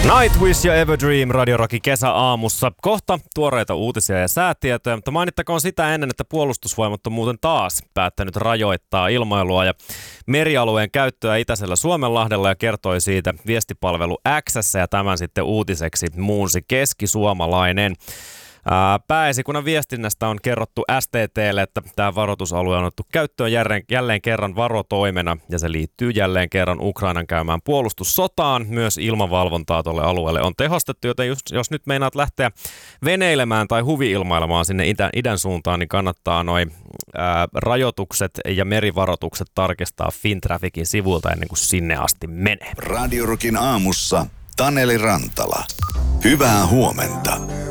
Nightwish ja Everdream Radio Rockin kesäaamussa. Kohta tuoreita uutisia ja säätietoja, mutta mainittakoon sitä ennen, että Puolustusvoimat on muuten taas päättänyt rajoittaa ilmailua ja merialueen käyttöä itäisellä Suomenlahdella ja kertoi siitä viestipalvelu X:ssä ja tämän sitten uutiseksi muunsi keskisuomalainen. Pääesikunnan viestinnästä on kerrottu STT:lle, että tämä varoitusalue on otettu käyttöön jälleen kerran varotoimena ja se liittyy jälleen kerran Ukrainan käymään puolustussotaan. Myös ilmavalvontaa tuolle alueelle on tehostettu, joten jos nyt meinaat lähteä veneilemään tai huvi-ilmailemaan sinne idän suuntaan, niin kannattaa noi rajoitukset ja merivaroitukset tarkistaa Fintrafficin sivulta ennen kuin sinne asti menee. Radio Rockin aamussa Taneli Rantala. Hyvää huomenta.